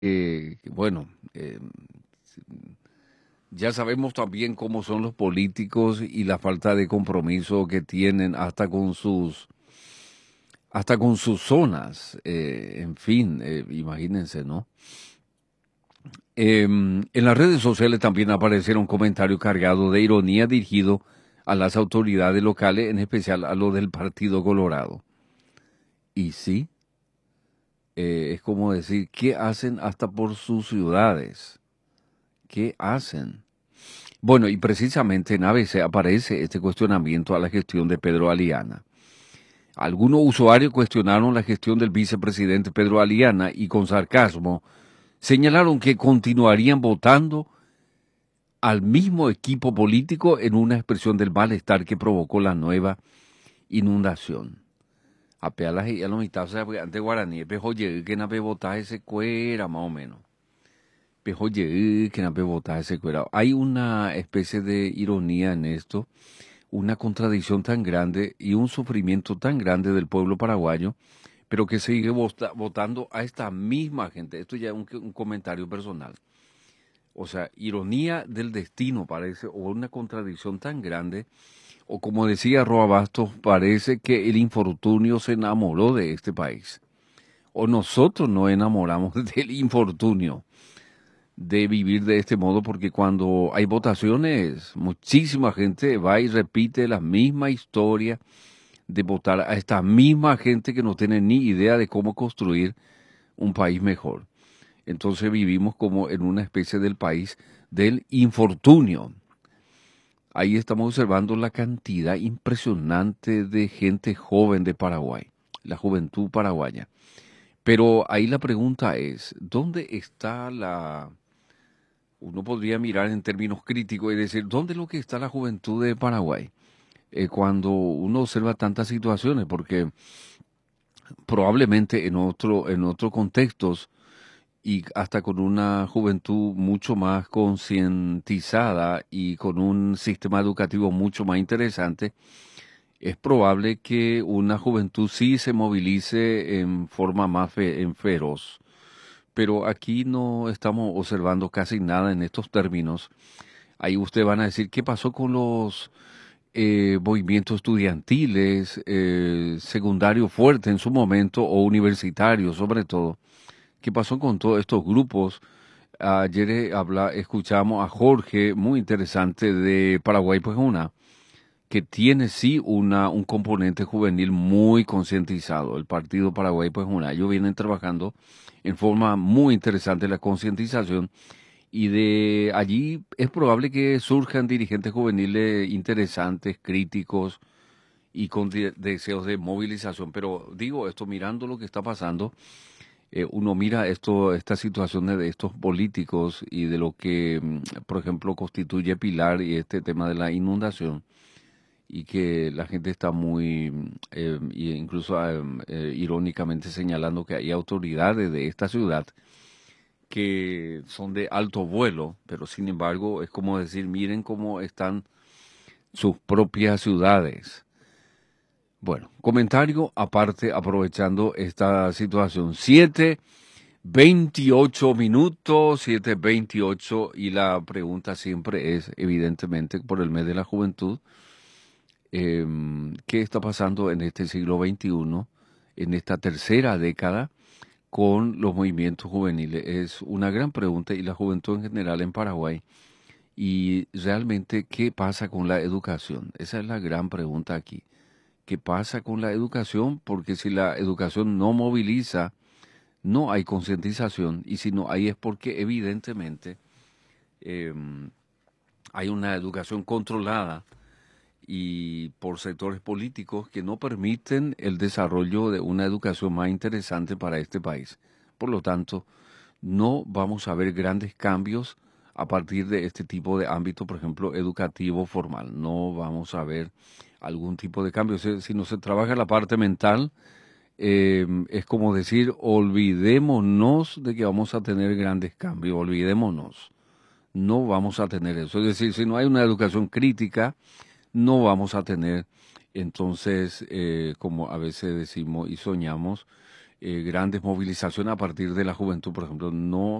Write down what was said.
bueno, ya sabemos también cómo son los políticos y la falta de compromiso que tienen hasta con sus zonas. En fin, imagínense, ¿no? En las redes sociales también aparecieron comentarios cargados de ironía dirigido a las autoridades locales, en especial a lo del Partido Colorado. Y sí, es como decir, ¿qué hacen hasta por sus ciudades? ¿Qué hacen? Bueno, y precisamente en ABC aparece este cuestionamiento a la gestión de Pedro Aliana. Algunos usuarios cuestionaron la gestión del vicepresidente Pedro Aliana y con sarcasmo señalaron que continuarían votando al mismo equipo político en una expresión del malestar que provocó la nueva inundación. Apenas y a la mitad de Guaraní, pejoye que no ve votar ese cuera más o menos. Pejoye que no ve votar ese cuera. Hay una especie de ironía en esto, una contradicción tan grande y un sufrimiento tan grande del pueblo paraguayo, pero que sigue votando a esta misma gente. Esto ya es un comentario personal. O sea, ironía del destino parece, o una contradicción tan grande, o como decía Roa Bastos, parece que el infortunio se enamoró de este país. O nosotros nos enamoramos del infortunio de vivir de este modo, porque cuando hay votaciones, muchísima gente va y repite la misma historia de votar a esta misma gente que no tiene ni idea de cómo construir un país mejor. Entonces vivimos como en una especie del país del infortunio. Ahí estamos observando la cantidad impresionante de gente joven de Paraguay, la juventud paraguaya. Pero ahí la pregunta es, ¿dónde está uno podría mirar en términos críticos y decir, ¿dónde es lo que está la juventud de Paraguay? Cuando uno observa tantas situaciones, porque probablemente en otros contextos y hasta con una juventud mucho más concientizada y con un sistema educativo mucho más interesante, es probable que una juventud sí se movilice en forma más feroz. Pero aquí no estamos observando casi nada en estos términos. Ahí ustedes van a decir, ¿qué pasó con los movimientos estudiantiles, secundarios fuertes en su momento o universitarios sobre todo? ¿Qué pasó con todos estos grupos? Ayer escuchamos a Jorge, muy interesante, de Paraguay pues una, que tiene sí un componente juvenil muy concientizado. El Partido Paraguay pues una, ellos vienen trabajando en forma muy interesante la concientización y de allí es probable que surjan dirigentes juveniles interesantes, críticos y con deseos de movilización. Pero digo esto mirando lo que está pasando, uno mira estas situaciones de estos políticos y de lo que, por ejemplo, constituye Pilar y este tema de la inundación, y que la gente está muy, incluso irónicamente señalando que hay autoridades de esta ciudad que son de alto vuelo, pero sin embargo es como decir, miren cómo están sus propias ciudades. Bueno, comentario aparte, aprovechando esta situación. 7:28 minutos, 7:28, y la pregunta siempre es, evidentemente, por el mes de la juventud, ¿qué está pasando en este siglo XXI, en esta tercera década, con los movimientos juveniles? Es una gran pregunta y la juventud en general en Paraguay. Y realmente, ¿qué pasa con la educación? Esa es la gran pregunta aquí. ¿Qué pasa con la educación? Porque si la educación no moviliza, no hay concientización, y si no hay es porque evidentemente eh, hay una educación controlada y por sectores políticos que no permiten el desarrollo de una educación más interesante para este país. Por lo tanto, no vamos a ver grandes cambios a partir de este tipo de ámbito, por ejemplo, educativo formal. No vamos a ver algún tipo de cambio. Si no se trabaja la parte mental, es como decir, olvidémonos de que vamos a tener grandes cambios, olvidémonos. No vamos a tener eso. Es decir, si no hay una educación crítica, no vamos a tener, entonces, como a veces decimos y soñamos, grandes movilizaciones a partir de la juventud, por ejemplo,